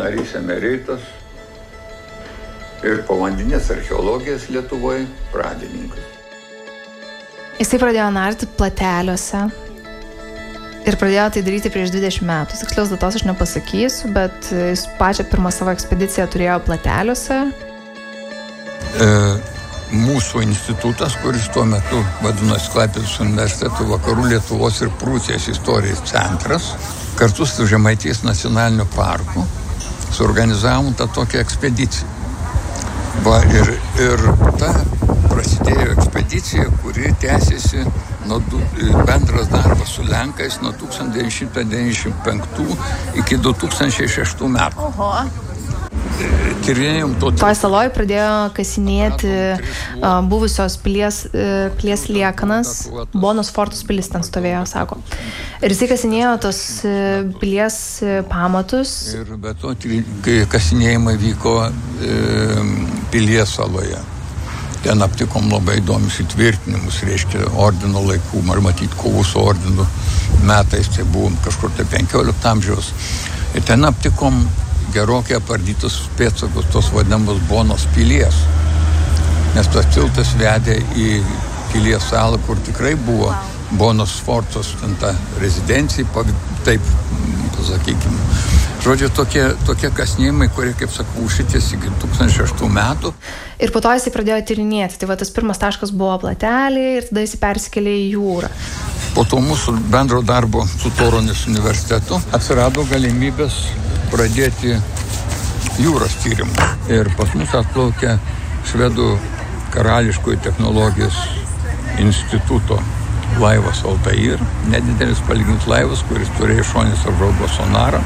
narys emeritas ir povandeninės archeologijos Lietuvoje pradininkas. Jisai pradėjo narti plateliuose ir pradėjo tai daryti prieš 20 metų. Tikslios datos aš nepasakysiu, bet jis pačią pirmą savo ekspediciją turėjo plateliuose. Mūsų institutas, kuris tuo metu vadinosi Klaipėdos universiteto Vakarų Lietuvos ir Prūsijos istorijos centras, kartu su Žemaitijos nacionaliniu parku suorganizavom tą tokią ekspediciją. Ir ta prasidėjo ekspedicija, kuri tęsiasi bendras darbas su Lenkais nuo 1995 iki 2006 metų. Oho. Tyrinėjom Toj saloj pradėjo kasinėti buvusios pilies liekanas. Bonos fortus pilis ten stovėjo, sako. Ir jisai kasinėjo tos pilies pamatus. Ir be to, kai kasinėjimai vyko pilies saloje. Ten aptikom labai įdomius įtvirtinimus, reiškia ordino laikų, ar matyti kovų su ordinu metais, tai buvom kažkur tai 15 amžiaus. Ir ten aptikom gerokai apardytus pėdsakus tos vadinamos Bonos pilies. Nes tas tiltas vedė į pilies salą, kur tikrai buvo Bonos fortos, ten ta rezidencija, taip pasakykime. Žodžiu, tokie kasinėjimai, kurie, kaip sakau, užsitęs iki 2006 metų. Ir po to jisai pradėjo tyrinėti. Tai va tas pirmas taškas buvo platelė ir tada jisai persikėlė į jūrą. Po to mūsų bendro darbo su Torunės universitetu atsirado galimybės pradėti jūros tyrimą. Ir pas mus atplaukė Švedų karališkojo technologijos instituto laivas Altair, nedidelis palyginti laivas, kuris turėjo šoninės apžvalgos sonarą.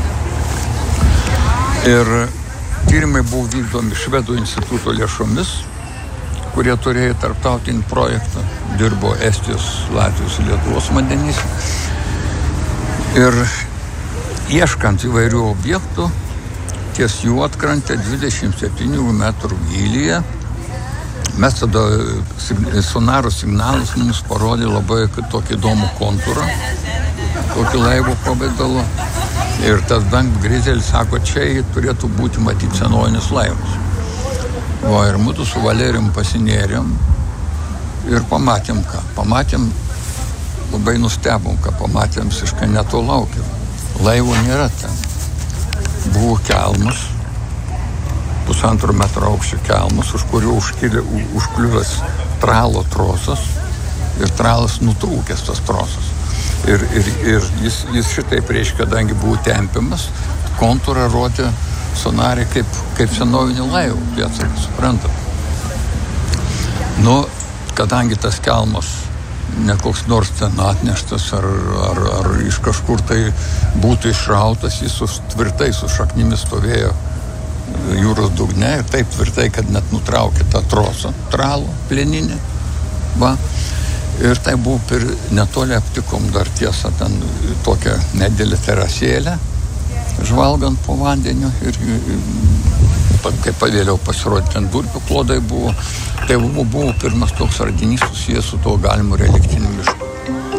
Ir tyrimai buvo vykdomi Švedų instituto lėšomis, kurie turėjo tarptautinį projektą, dirbo Estijos, Latvijos ir Lietuvos vandenyse. Ir ieškant įvairių objektų, ties Juodkrante 27 metrų gylyje, mes tada sonaro signalus mums parodė labai tokį įdomų kontūrą, tokį laivo pavidalo. Ir tas Dank Grizelis sako, čia turėtų būti matyti senovinis laivas. Ir mūsų su Valerijum pasinėrėm ir pamatėm ką. Labai nustebom, ką pamatėm, visiškai neto laukiam. Laivo nėra ten. Buvo kelmas, 1,5 metro aukščio kelmas, už kurio užkliuvęs tralo trosas ir tralas nutrūkęs tas trosas. Ir jis šitaip reiškia, kadangi buvo tempiamas, kontūrą rodė sonarė kaip senovinį laivą, pėdsaką, suprantat. Kadangi tas kelmas ne koks nors ten atneštas ar iš kažkur tai būtų išrautas, jis tvirtai su šaknimis stovėjo jūros dugne ir taip tvirtai, kad net nutraukė tą trosą, tralo, plieninę. Ir tai buvo netoli aptikom dar tiesą ten tokią nedėlę terasėlę, žvalgant po vandeniu ir kaip vėliau pasirodė, ten durpių klodai buvo. Tai buvo pirmas toks radinys susijęs su to galimu reliktiniu mišku.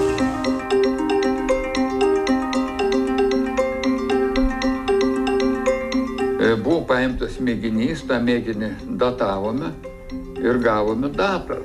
Buvo paimtas mėginys, tą mėginį datavome ir gavome datą.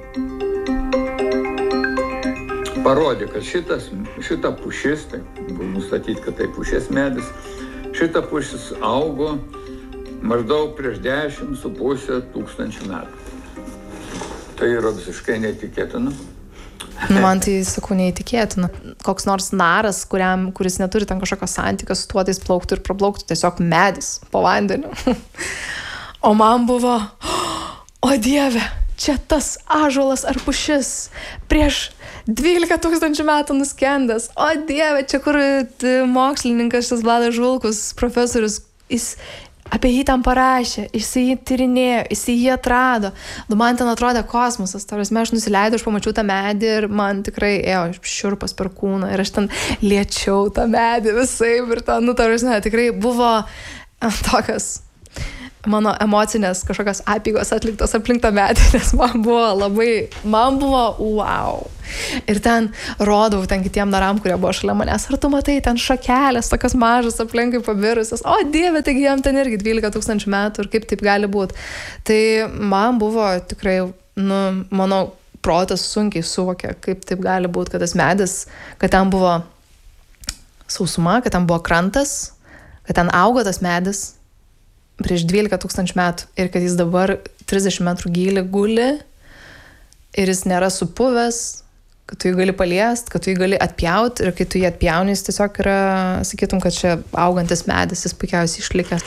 Parodė, kad šita pušis, tai buvo nustatyti, kad tai pušies medis, šita pušis augo maždaug prieš 10,5 tūkstančių metų. Tai yra visiškai neįtikėtina. Man tai, sakau, neįtikėtina. Koks nors naras, kuris neturi ten kažkokio santykio su tuo, tai jis plauktų ir praplauktų tiesiog medis po vandeniu. O man buvo, o Dieve, čia tas ąžuolas ar pušis prieš 12,000 metų nuskendęs. O Dieve, čia kur mokslininkas šis Vladas Žulkus, profesorius, jis apie jį ten parašė, jis jį tyrinėjo, jis jį atrado. Man ten atrodė kosmosas. Aš nusileidau, aš pamačiau tą medį ir man tikrai ėjo šiurpas per kūną. Ir aš ten liečiau tą medį visai. Ir ten, tikrai buvo tokios mano emocinės kažkokios apygos atliktos aplink tą medį, nes man buvo wow. Ir ten rodau ten kitiem naram, kurie buvo šalia manęs, ar tu matai ten šakelės, tokios mažas aplinkai pabirusios, o Dieve, taigi jam ten irgi 12 000 metų ir kaip taip gali būti. Tai man buvo tikrai, mano protas sunkiai suvokė, kaip taip gali būti, kad tas medis, kad ten buvo sausuma, kad ten buvo krantas, kad ten augo tas medis prieš 12 000 metų ir kad jis dabar 30 metrų gylį guli ir jis nėra supuvęs, kad tu jį gali paliest, kad tu jį gali atpjauti ir kai tu jį atpjauni, jis tiesiog yra, sakytum, kad čia augantis medis, jis puikiausiai išlikęs.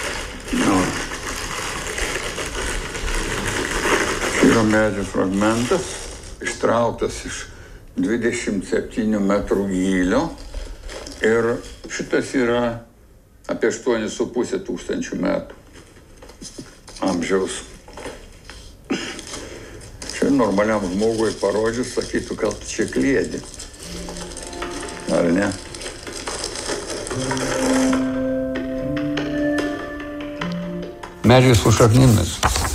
Yra medžio fragmentas, ištrauktas iš 27 metrų gylio ir šitas yra apie 8,5 tūkstančių metų amžiaus. Čia normaliam žmogui parodžius, sakytų, kad čia kliedi. Ar ne? Medžiai su šaknimis.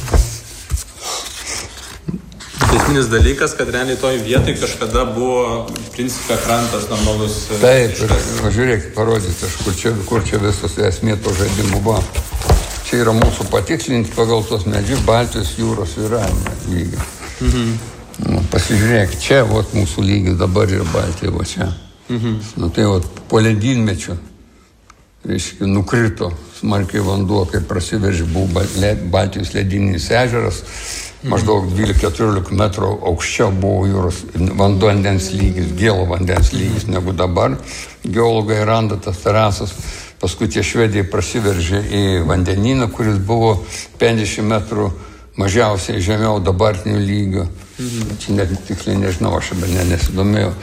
Esminis dalykas, kad realiai toj vietoj kažkada buvo principė krantas normalus. Taip, žiūrėk, parodyti, kur čia visas esmė to žaidimų buvo. Čia yra mūsų patikslinti pagal tos medžius Baltijos jūros svyravimą lygį. Pasižiūrėk, čia mūsų lygis dabar yra Baltija, čia. Tai po ledynmečiu, reiškia, nukrito smarkiai vanduo, kai prasiveržė, buvo Baltijos ledyninis ežeras, maždaug 12-14 metrų aukščiau buvo jūros vandens lygis, gėlo vandens lygis negu dabar. Geologai randa tas terasas, paskui tie švedijai prasiveržė į vandenyną, kuris buvo 50 metrų mažiausiai žemiau dabartinių lygių. Čia net tiksliai nežinau, aš nesidomėjau.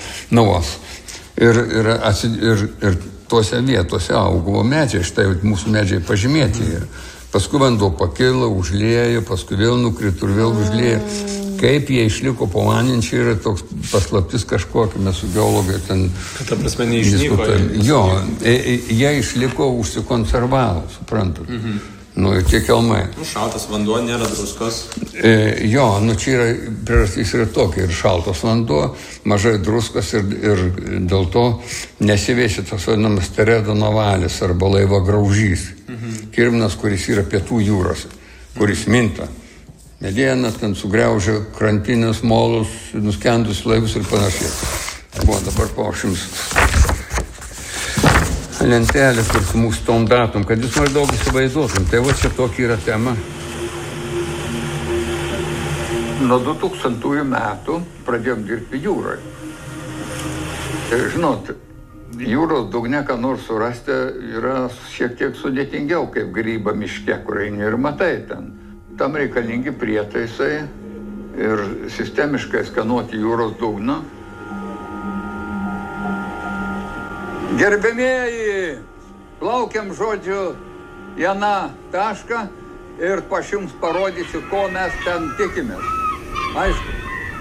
Ir tuose vietose augo medžiai, štai mūsų medžiai pažymėti. Paskui vanduo pakilo, užliejo, paskui vėl nukrito ir vėl užliejo. Kaip jie išliko po vandeniu, čia yra toks paslaptis kažkokia, mes su geologai ten... Kad ta prasme neišnyko. Jo, jie išliko, užsikonservavo, suprantat. Tie kelmai. Šaltas vanduo, nėra druskos. Jo, čia yra, priežastys yra tokia, ir šaltas vanduo, mažai druskos ir dėl to nesivėsi tas vadinamas Teredo navalis arba laivo graužys. Kirminas, kuris yra pietų jūros, kuris minta. Mediena ten sugriaužia krantinės molus, nuskendus laivus ir panašiai. Buvo dabar paušims lentelė, kur su mūsų tom datom, kad jūs maždaug įsivaizduotum. Tai čia tokia yra tema. Nuo 2000 metų pradėjom dirbti jūroje. Ir žinot, jūros dugne, ką nors surasti, yra šiek tiek sudėtingiau, kaip grybą miške, kur eini ir matai ten. Tam reikalingi prietaisai ir sistemiškai skanuoti jūros dugną. Gerbėmieji, plaukiam žodžiu į aną tašką ir aš jums parodysiu, ko mes ten tikimės. Aišku.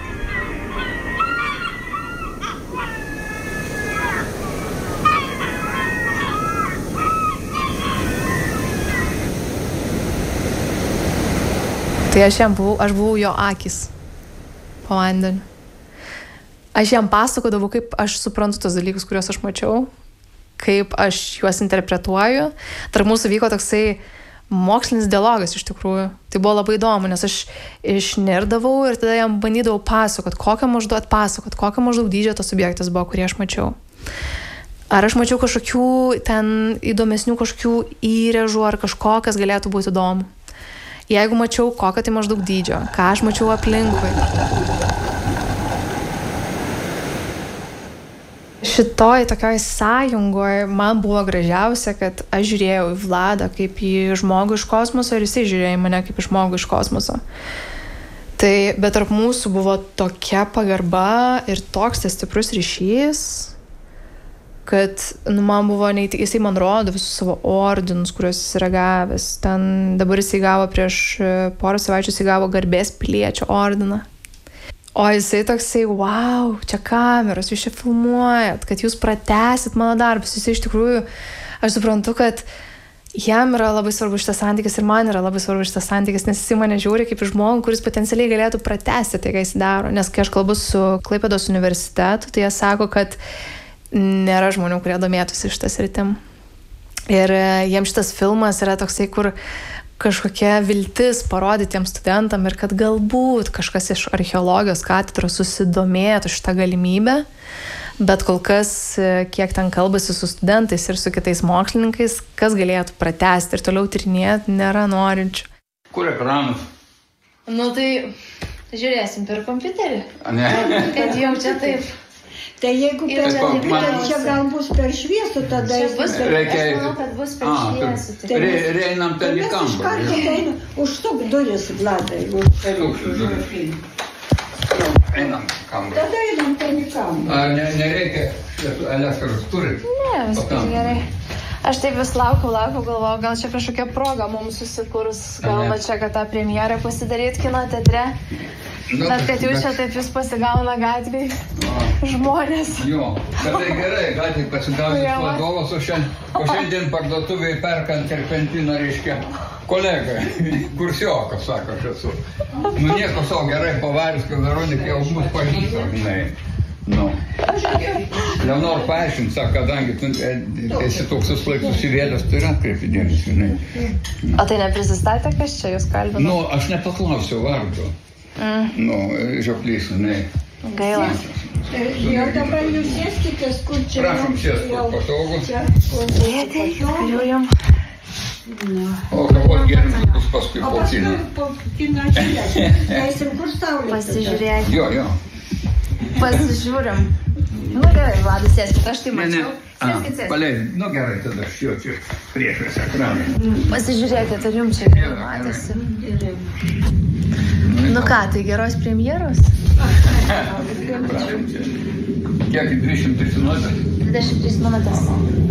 Tai aš buvau jo akis po vandeniu. Aš jam pasakodavau, kaip aš suprantu tos dalykus, kuriuos aš mačiau, kaip aš juos interpretuoju. Tarp mūsų vyko toksai mokslinis dialogas iš tikrųjų. Tai buvo labai įdomu, nes aš išnirdavau ir tada jam bandydavau pasakot, kokio maždaug dydžio tas objektas buvo, kurį aš mačiau. Ar aš mačiau kažkokių ten įdomesnių kažkokių įrėžų ar kažko, kas galėtų būti įdomu. Jeigu mačiau kokio tai maždaug dydžio, ką aš mačiau aplinkui. Šitoj tokioj sąjungoje man buvo gražiausia, kad aš žiūrėjau į Vladą kaip į žmogų iš kosmoso ir jisai žiūrėjo į mane kaip į žmogų iš kosmoso. Tai, bet tarp mūsų buvo tokia pagarba ir toks tas stiprus ryšys, kad man buvo, jisai man rodo visus savo ordinus, kuriuos jis yra gavęs. Ten dabar jisai gavo prieš porą savaičių, jisai gavo garbės piliečio ordiną. O jisai toksai, wow, čia kameros, jūs čia filmuojat, kad jūs pratęsit mano darbus. Jisai iš tikrųjų, aš suprantu, kad jam yra labai svarbu šitas santykis ir man yra labai svarbu šitas santykis, nes jis mane žiūri kaip žmogų, kuris potencialiai galėtų pratęsti tai, ką jis daro. Nes kai aš kalbu su Klaipėdos universitetu, tai jie sako, kad nėra žmonių, kurie domėtųsi šitas rytim. Ir jiems šitas filmas yra toksai, kur kažkokia viltis parodyti tiem studentam ir kad galbūt kažkas iš archeologijos katedros susidomėtų šitą galimybę. Bet kol kas, kiek ten kalbasi su studentais ir su kitais mokslininkais, kas galėtų pratęsti ir toliau tyrinėti, nėra norinčių. Kur ekranas? Nu tai žiūrėsim per kompiuterį. Ne. Kad jau čia taip. Tai jeigu per kompiuterį čia gal bus per šviesų, tada Čia bus per Reikia- aš manau, kad bus per šviesų. Tai Reinam ten į mes iš karto kambarį. einu, užsuk duris, Vladai. Einam į kambarį. Tada einam ten į kamerą. Ar nereikia elektros turit? ne, viskas gerai. Aš taip vis laukiu, galvoju, gal čia kažkokia proga mums susikurs, gal va čia, kad tą premjerą pasidaryti kino teatre. Bet kad jau čia taip jūs pasigauna gatvėj žmonės. Jo, bet tai gerai, gatvėj pasigauti Jo. vadovas, o šiandien parduotuvėje perkant terpentiną, reiškia, kolega, kursiokas, sako, aš esu. Nu nieko savo gerai pavarys, kad Veronika jau mus pažįsta, žinai. Nu. Leonor paaiškint, sako, kadangi tu esi toks laik susivėlęs, tai yra atkreipi dėmesį, žinai. O tai neprisistatė, kas čia jūs kalbino? Nu, aš nepaklausiau vardo. Nu, žioplys, žinai. Gaila. Jau dabar jūs sėskitės, kur čia. Prašom jums sėst, jau- patogu. čia, kur Dėdė, patogu. žiūrim. O kavos gerimas bus paskui O po paskui kino. po kino žiūrėsim. Eisim, kur saulė. Pasižiūrėti. Jo. Pasižiūrim. Nu gerai, Vladai, sėskit, aš tai mačiau. Sėskit. Paleid, nu gerai, tada aš jau čia priešas ekraną. Pasižiūrėkit, ar jums čia gerai matėsi. Nu ką, tai geros premjeros? Prašom čia. Kiek 200 minutės? 23 minutės.